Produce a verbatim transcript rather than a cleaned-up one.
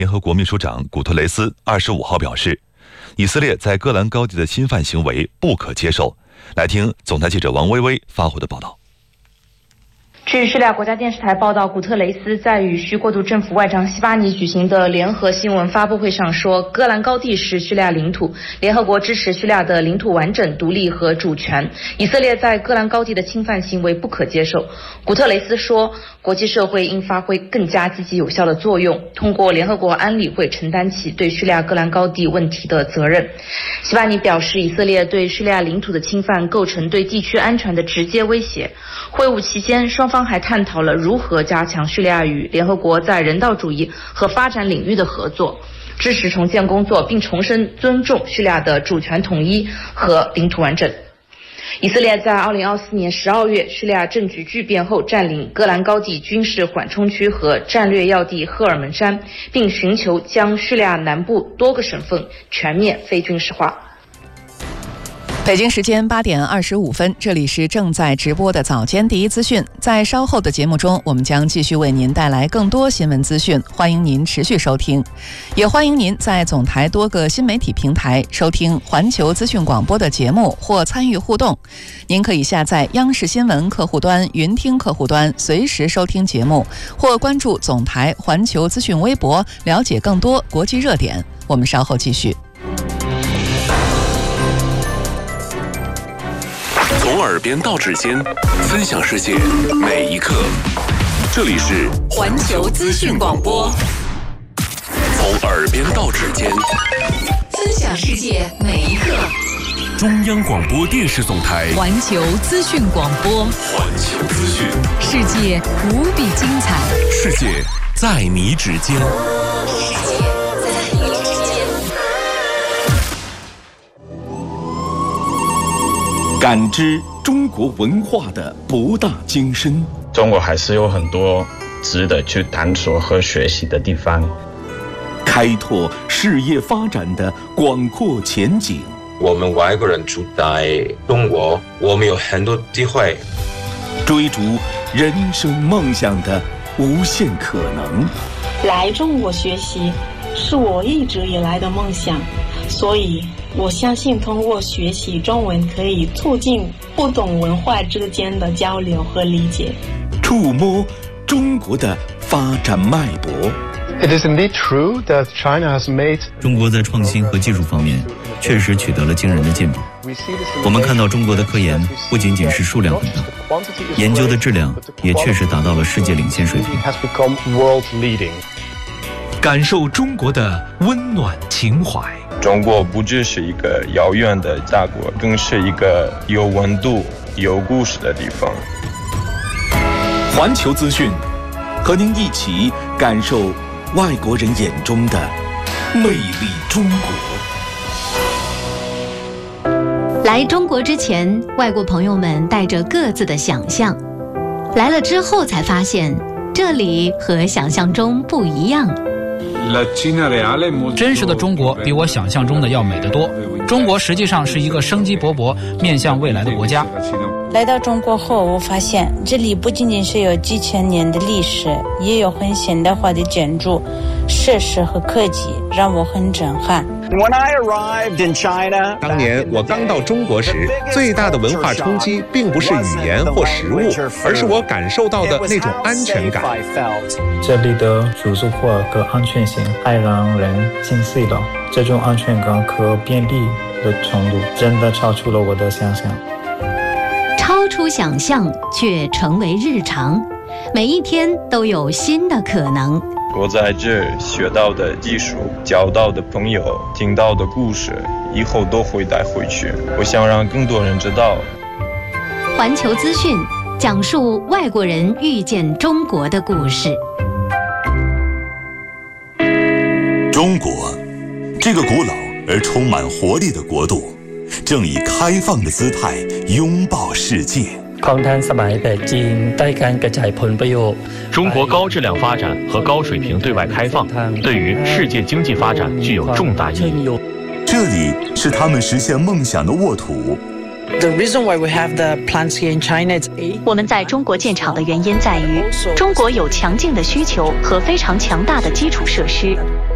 联合国秘书长古特雷斯二十五号表示，以色列在戈兰高地的侵犯行为不可接受。来听总台记者王薇薇发回的报道。 据叙利亚国家电视台报道，古特雷斯在与叙过渡政府外长西巴尼举行的联合新闻发布会上说，戈兰高地是叙利亚领土，联合国支持叙利亚的领土完整、独立和主权。以色列在戈兰高地的侵犯行为不可接受。古特雷斯说，国际社会应发挥更加积极有效的作用，通过联合国安理会承担起对叙利亚戈兰高地问题的责任。西巴尼表示，以色列对叙利亚领土的侵犯构成对地区安全的直接威胁。会晤期间，双方还探讨了如何加强叙利亚与联合国在人道主义和发展领域的合作，支持重建工作，并重申尊重叙利亚的主权统一和领土完整。以色列在二零二四年十二月叙利亚政局巨变后，占领戈兰高地军事缓冲区和战略要地赫尔门山，并寻求将叙利亚南部多个省份全面非军事化。 北京时间八点二十五分，这里是正在直播的早间第一资讯。在稍后的节目中，我们将继续为您带来更多新闻资讯，欢迎您持续收听。也欢迎您在总台多个新媒体平台收听环球资讯广播的节目或参与互动。您可以下载央视新闻客户端、云听客户端，随时收听节目，或关注总台环球资讯微博，了解更多国际热点。我们稍后继续。 从耳边到指尖，分享世界每一刻。这里是环球资讯广播。 从耳边到指尖， 分享世界每一刻。 中央广播电视总台环球资讯广播。 环球资讯， 世界无比精彩。 世界在你指尖。 世界在你指尖。 感知中国文化的博大精深， 中国还是有很多值得去探索和学习的地方， 开拓事业发展的广阔前景。 我们外国人住在中国，我们有很多机会， 追逐人生梦想的无限可能。 来中国学习是我一直以来的梦想，所以我相信通过学习中文可以促进不同文化之间的交流和理解， 触摸中国的发展脉搏。 It is indeed true that China has made 中国在创新和技术方面确实取得了惊人的进步。我们看到中国的科研不仅仅是数量很大，研究的质量也确实达到了世界领先水平。 感受中国的温暖情怀。 中国不只是一个遥远的大国，更是一个有温度、有故事的地方。 环球资讯，和您一起感受外国人眼中的魅力中国。 来中国之前，外国朋友们带着各自的想象，来了之后才发现，这里和想象中不一样。 真实的中国比我想象中的要美得多。中国实际上是一个生机勃勃、面向未来的国家。 来到中国后，我发现这里不仅仅是有几千年的历史，也有很现代化的建筑、设施和科技，让我很震撼。 When I arrived in China， 当年我刚到中国时，最大的文化冲击并不是语言或食物，而是我感受到的那种安全感。 这里的舒适化和安全性太让人心碎了，这种安全感和便利的程度真的超出了我的想象。 超出想象却成为日常，每一天都有新的可能。 我在这学到的技术、交到的朋友、听到的故事，以后都会带回去。我想让更多人知道。 环球资讯讲述外国人遇见中国的故事。 中国，这个古老而充满活力的国度，正以开放的姿态拥抱世界。 中国高质量发展和高水平对外开放，对于世界经济发展具有重大意义。 这里是他们实现梦想的沃土。 我们在中国建厂的原因在于，中国有强劲的需求和非常强大的基础设施。